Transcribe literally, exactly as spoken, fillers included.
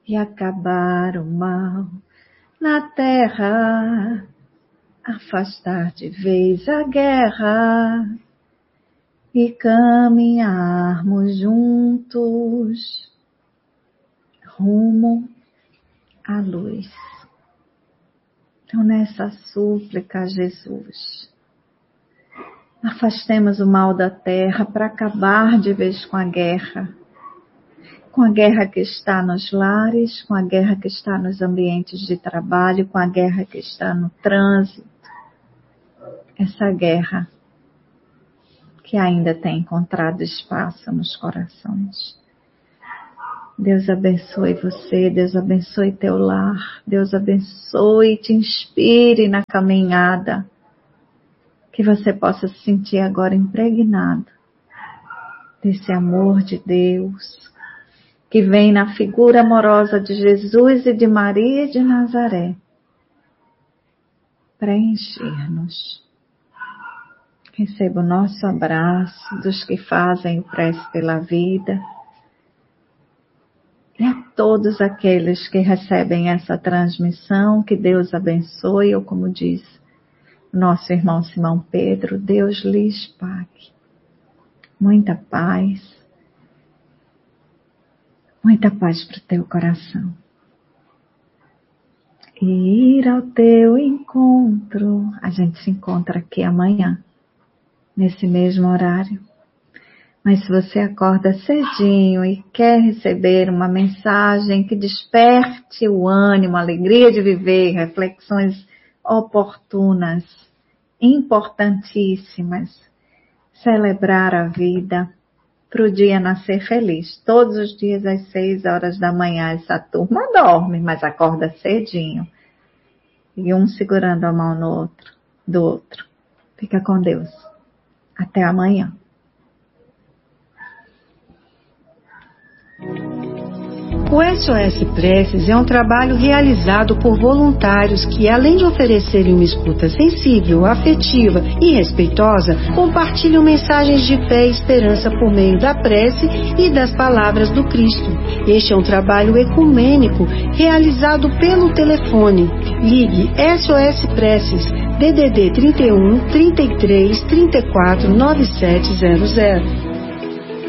e acabar o mal na terra, afastar de vez a guerra e caminharmos juntos rumo à luz. Então, nessa súplica a Jesus, afastemos o mal da terra para acabar de vez com a guerra, com a guerra que está nos lares, com a guerra que está nos ambientes de trabalho, com a guerra que está no trânsito. Essa guerra que ainda tem encontrado espaço nos corações. Deus abençoe você, Deus abençoe teu lar, Deus abençoe e te inspire na caminhada, que você possa se sentir agora impregnado desse amor de Deus, que vem na figura amorosa de Jesus e de Maria de Nazaré, preencher-nos. Receba o nosso abraço dos que fazem o prece pela vida, e a todos aqueles que recebem essa transmissão, que Deus abençoe, ou como diz nosso irmão Simão Pedro, Deus lhes pague. Muita paz, muita paz para o teu coração. E ir ao teu encontro. A gente se encontra aqui amanhã, nesse mesmo horário. Mas se você acorda cedinho e quer receber uma mensagem que desperte o ânimo, a alegria de viver, reflexões oportunas, importantíssimas, celebrar a vida para o dia nascer feliz. Todos os dias às seis horas da manhã essa turma dorme, mas acorda cedinho. E um segurando a mão no outro, do outro. Fica com Deus. Até amanhã. O S O S Preces é um trabalho realizado por voluntários que, além de oferecerem uma escuta sensível, afetiva e respeitosa, compartilham mensagens de fé e esperança por meio da prece e das palavras do Cristo. Este é um trabalho ecumênico realizado pelo telefone. Ligue S O S Preces D D D trinta e um, trinta e três, trinta e quatro, noventa e sete zero zero.